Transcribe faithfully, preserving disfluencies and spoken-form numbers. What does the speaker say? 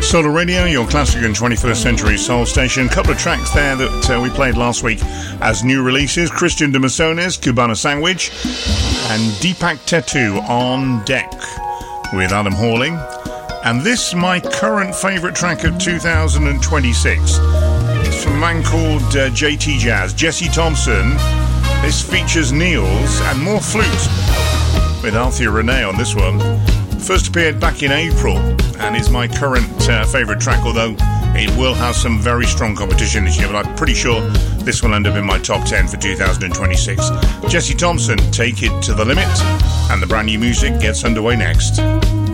Solar Radio, your classic and twenty-first century soul station. A couple of tracks there that uh, we played last week as new releases. Christian de Masones, Cubana Sandwich, and Deepak Tattoo on deck with Adam Hawling. And this, my current favourite track of two thousand twenty-six. It's from a man called uh, J T Jazz, Jesse Thompson. This features Niels and more flute with Althea Renee on this one. First appeared back in April and is my current uh, favourite track, although it will have some very strong competition this year, but I'm pretty sure this will end up in my top ten for two thousand twenty-six. Jesse Thompson, Take It to the Limit, and the brand new music gets underway next.